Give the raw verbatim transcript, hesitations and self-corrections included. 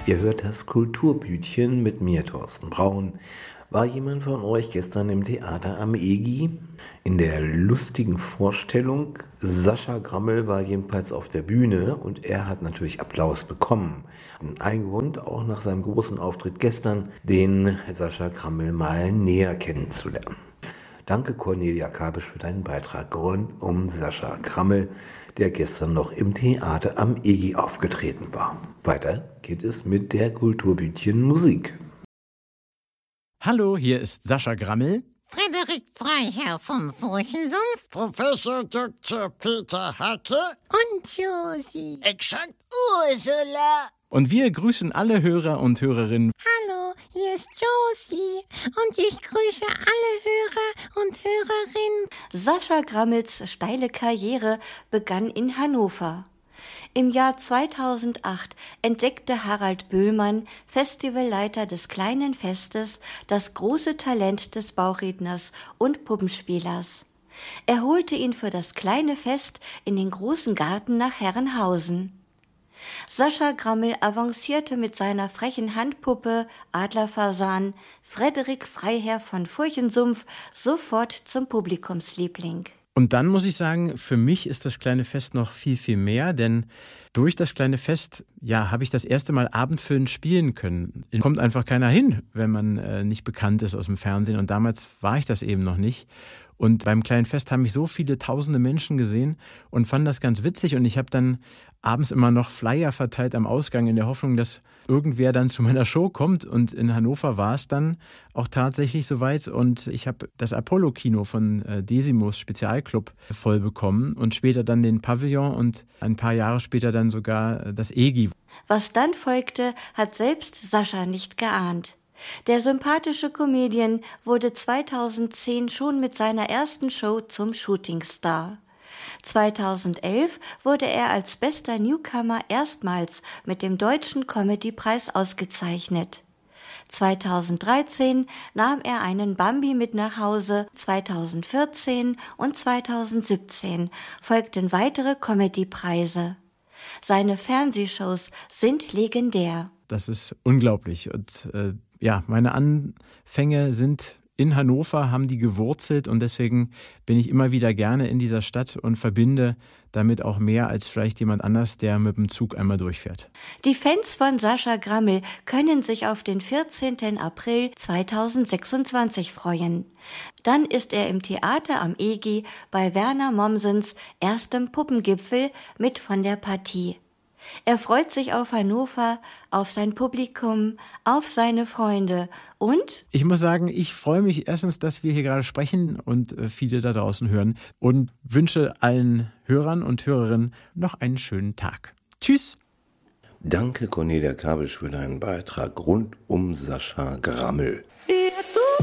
Ihr hört das Kulturbütchen mit mir, Thorsten Braun. War jemand von euch gestern im Theater am E G I? In der lustigen Vorstellung, Sascha Grammel war jedenfalls auf der Bühne und er hat natürlich Applaus bekommen. Ein Grund, auch nach seinem großen Auftritt gestern, den Sascha Grammel mal näher kennenzulernen. Danke Cornelia Kabisch für deinen Beitrag rund um Sascha Grammel, der gestern noch im Theater am E G I aufgetreten war. Weiter geht es mit der Kulturbütchen Musik. Hallo, hier ist Sascha Grammel. Frederik Freiherr vom Furchensumpf, Professor Doktor Peter Hacke und Josi. Exakt Ursula. Und wir grüßen alle Hörer und Hörerinnen. Hallo, hier ist Josi und ich grüße alle Hörer und Hörerinnen. Sascha Grammels steile Karriere begann in Hannover. Im Jahr zweitausendacht entdeckte Harald Böhlmann, Festivalleiter des Kleinen Festes, das große Talent des Bauchredners und Puppenspielers. Er holte ihn für das kleine Fest in den großen Garten nach Herrenhausen. Sascha Grammel avancierte mit seiner frechen Handpuppe Adlerfasan Frederik Freiherr von Furchensumpf sofort zum Publikumsliebling. Und dann muss ich sagen, für mich ist das kleine Fest noch viel, viel mehr, denn durch das kleine Fest, ja, habe ich das erste Mal abendfüllend spielen können. Es kommt einfach keiner hin, wenn man äh, nicht bekannt ist aus dem Fernsehen und damals war ich das eben noch nicht. Und beim kleinen Fest haben mich so viele tausende Menschen gesehen und fanden das ganz witzig. Und ich habe dann abends immer noch Flyer verteilt am Ausgang in der Hoffnung, dass irgendwer dann zu meiner Show kommt. Und in Hannover war es dann auch tatsächlich soweit. Und ich habe das Apollo-Kino von äh, Desimos Spezialclub voll bekommen und später dann den Pavillon und ein paar Jahre später dann sogar das E G I. Was dann folgte, hat selbst Sascha nicht geahnt. Der sympathische Comedian wurde zweitausendzehn schon mit seiner ersten Show zum Shootingstar. zweitausendelf wurde er als bester Newcomer erstmals mit dem Deutschen Comedypreis ausgezeichnet. zweitausenddreizehn nahm er einen Bambi mit nach Hause, zweitausendvierzehn und zweitausendsiebzehn folgten weitere Comedypreise. Seine Fernsehshows sind legendär. Das ist unglaublich und äh, ja, meine Anfänge sind in Hannover, haben die gewurzelt und deswegen bin ich immer wieder gerne in dieser Stadt und verbinde damit auch mehr als vielleicht jemand anders, der mit dem Zug einmal durchfährt. Die Fans von Sascha Grammel können sich auf den vierzehnten April zweitausendsechsundzwanzig freuen. Dann ist er im Theater am E G I bei Werner Mommsens erstem Puppengipfel mit von der Partie. Er freut sich auf Hannover, auf sein Publikum, auf seine Freunde und... Ich muss sagen, ich freue mich erstens, dass wir hier gerade sprechen und viele da draußen hören und wünsche allen Hörern und Hörerinnen noch einen schönen Tag. Tschüss! Danke Cornelia Kabisch für deinen Beitrag rund um Sascha Grammel.